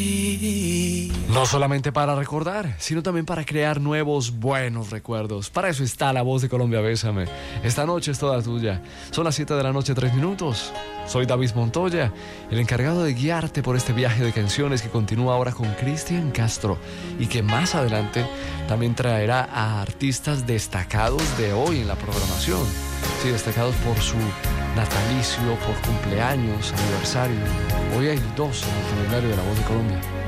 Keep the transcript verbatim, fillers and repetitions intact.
No solamente para recordar, sino también para crear nuevos buenos recuerdos. Para eso está La Voz de Colombia, Bésame. Esta noche es toda tuya. Son las siete de la noche, tres minutos. Soy David Montoya, el encargado de guiarte por este viaje de canciones que continúa ahora con Cristian Castro y que más adelante también traerá a artistas destacados de hoy en la programación. Sí, destacados por su natalicio, por cumpleaños, aniversario. Hoy hay dos en el calendario de La Voz de Colombia.